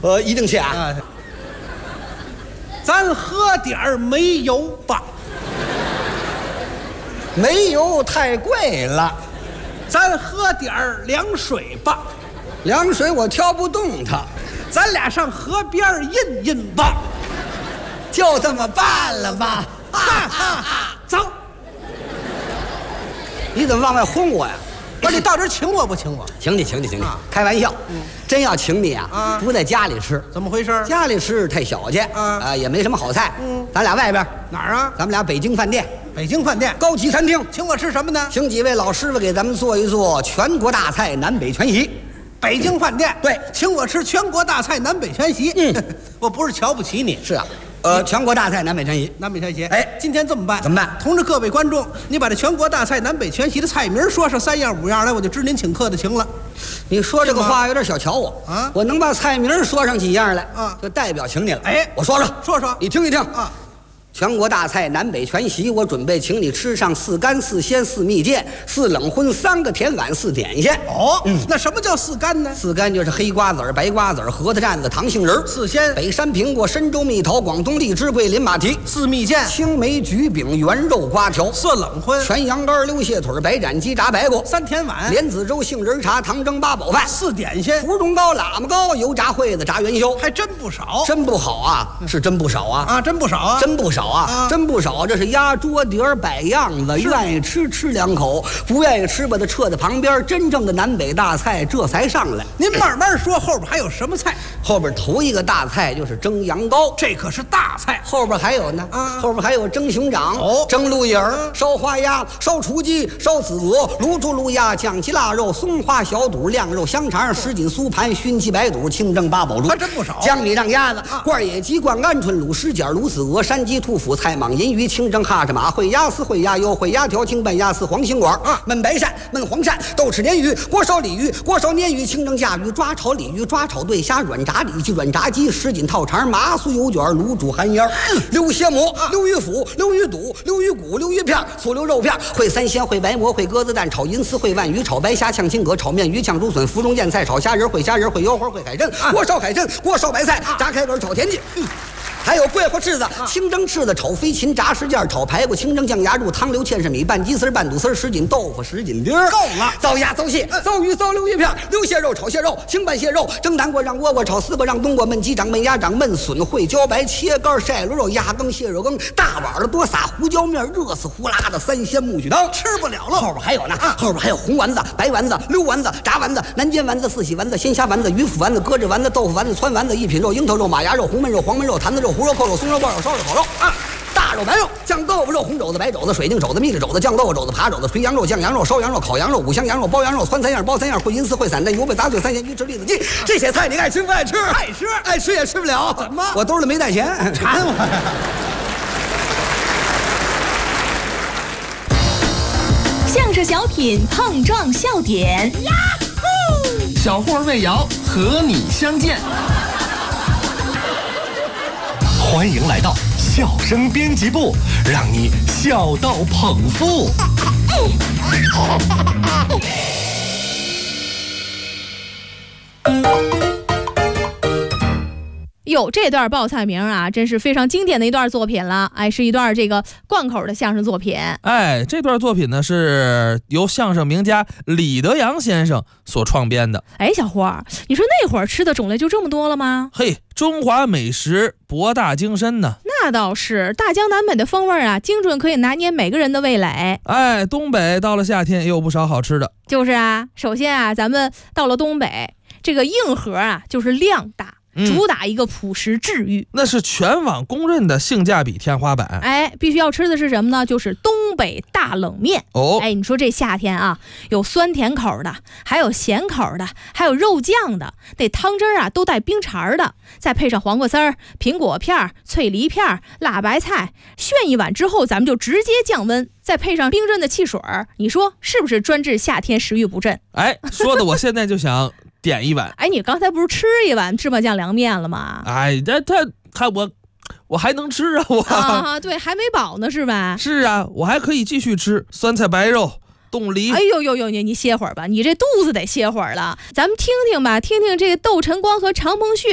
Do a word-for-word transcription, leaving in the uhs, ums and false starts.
呃，一定去啊。 啊咱喝点儿煤油吧。 煤油太贵了， 咱喝点儿凉水吧。 凉水我挑不动它， 咱俩上河边印印吧。 就这么办了吧。 哈哈哈！走。 你怎么往外轰我呀？ 不是你到这儿请我不请我？ 请你，请你，请你， 啊开玩笑。嗯，真要请你啊， 啊不在家里吃， 怎么回事？ 家里吃太小气， 啊呃也没什么好菜。 嗯， 咱俩外边哪儿啊？ 咱们俩北京饭店北京饭店。 高级餐厅， 请我吃什么呢？ 请几位老师傅给咱们做一做全国大菜南北全席。 北京饭店。 对， 请我吃全国大菜南北全席。 嗯， 我不是瞧不起你。 是啊，呃，全国大菜南北全席。 南北全席。 哎今天这么办？ 怎么办？ 同志各位观众，你把这全国大菜南北全席的菜名说上三样五样来，我就知您请客的情了。 你说这个话有点小瞧我啊我能把菜名说上几样来啊就代表请你了。 哎我说说说说你听一听啊。 全国大菜南北全席，我准备请你吃上四干四鲜四蜜饯四冷荤三个甜碗四点心。 哦，嗯，那什么叫四干呢？ 四干就是黑瓜子儿、白瓜子儿、核桃蘸子、糖杏仁儿。 四鲜北山苹果、深州蜜桃、广东荔枝、桂林马蹄。 四蜜饯。 青梅焗饼、圆肉瓜条。 四冷荤。 全羊肝、溜蟹腿、白斩鸡、炸白果。 三甜碗。 莲子粥、杏仁茶、糖蒸八宝饭。 四点心。 芙蓉糕、喇嘛糕、油炸烩子、炸元宵。 还真不少。 真不好啊，是真不少啊。 啊，真不少啊。 真不少啊， 啊真不少。这是压桌底儿摆样子，愿意吃吃两口，不愿意吃把它撤在旁边。真正的南北大菜这才上来。 您慢慢说，后边还有什么菜？ 后边头一个大菜就是蒸羊羔， 这可是大菜。 后边还有呢， 啊后边还有蒸熊掌、 哦蒸鹿眼儿、 嗯烧花鸭、烧雏鸡、烧子鹅、卤猪、卤鸭、酱鸡、腊肉、松花小肚、晾肉香肠、什锦酥盘、熏鸡白肚、清蒸八宝猪， 还真不少。 江米让鸭子、 啊罐野鸡、灌鹌鹑、卤狮尖、卤子鹅、山鸡、兔脯、菜蟒、银鱼、清蒸哈士马、烩鸭丝、烩鸭腰、烩鸭条、清拌鸭丝、黄心管、 啊焖白鳝、焖黄鳝、豆豉鲶鱼、锅烧鲤鱼、锅烧鲶鱼、清蒸甲鱼、抓炒鲤鱼、抓炒对虾、软炸里脊、软炸鸡、什锦套肠、麻酥油卷、卤煮寒烟、溜蝎馍、溜鱼腐、溜鱼肚、溜鱼骨、溜鱼片、醋溜肉片、烩三鲜、烩白馍、烩鸽子蛋、炒银丝、烩万鱼、炒白虾、炝青蛤、炒面鱼、炝竹笋、芙蓉燕菜、炒虾仁、烩虾仁、烩腰花、烩海参、锅烧海参、锅烧白菜、炸开根、炒田鸡。还有桂花翅子、清蒸翅子、炒飞禽、炸石件、炒排骨、清蒸酱鸭肉、汤溜芡实米、拌鸡丝、拌肚丝、什锦豆腐、什锦丁儿。 够了， 糟鸭、糟蟹、糟鱼、糟溜鱼片、溜蟹肉、炒蟹肉、清拌蟹肉、蒸南瓜、让倭瓜、炒丝瓜、让冬瓜、焖鸡掌、焖鸭掌、焖笋、烩茭白、切肝、晒螺肉、鸭羹、蟹肉羹，大碗的多撒胡椒面，热死呼啦的三鲜木须汤， 吃不了了。 后边还有呢，后边还有红丸子、白丸子、溜丸子、炸丸子、南煎丸子、四喜丸子、鲜虾丸子、鱼腐丸子、鸽子丸子、豆腐丸子、汆丸子、一品肉、樱桃肉、马牙肉、红焖肉、黄焖肉、坛子肉、胡肉、扣肉、松肉、爆肉、烧肉、烤肉啊。大肉、白肉、酱豆腐肉、红肘子、白肘子、水晶肘子、蜜栗肘子、酱豆腐肘子、扒肘子、肥羊肉、酱羊肉、烧羊肉、烤羊肉、五香羊肉、包羊肉、汆三样、包三样、烩银丝、烩散蛋、油焖杂碎、三鲜鱼翅、栗子鸡，这些菜你爱吃不爱吃？ 爱吃， 爱吃也吃不了。 怎么？ 我兜里没带钱， 馋我。 相声小品碰撞笑点，呀呼！ 小霍魏瑶和你相见，欢迎来到笑声编辑部，让你笑到捧腹。 哟，这段报菜名啊，真是非常经典的一段作品了。哎，是一段这个贯口的相声作品。 哎，这段作品呢是由相声名家李德阳先生所创编的。 哎，小花，你说那会儿吃的种类就这么多了吗？ 嘿，中华美食博大精深呢。 那倒是，大江南北的风味啊，精准可以拿捏每个人的味蕾。 哎，东北到了夏天也有不少好吃的。 就是啊，首先啊，咱们到了东北，这个硬核啊，就是量大。主打一个朴实治愈、嗯， 那是全网公认的性价比天花板。 哎，必须要吃的是什么呢？就是东北大冷面。 哦， 哎，你说这夏天啊，有酸甜口的，还有咸口的，还有肉酱的，那汤汁啊都带冰碴的，再配上黄瓜丝儿、苹果片、脆梨片、辣白菜，炫一碗之后，咱们就直接降温。再配上冰镇的汽水，你说是不是专治夏天食欲不振？ 哎，说的我现在就想点一碗。 哎，你刚才不是吃一碗芝麻酱凉面了吗？ 哎，这他他我我还能吃啊，我啊，对，还没饱呢是吧？ 是啊，我还可以继续吃酸菜白肉、冻梨。 哎呦呦呦，你你歇会儿吧，你这肚子得歇会儿了。咱们听听吧，听听这个窦晨光和常鹏旭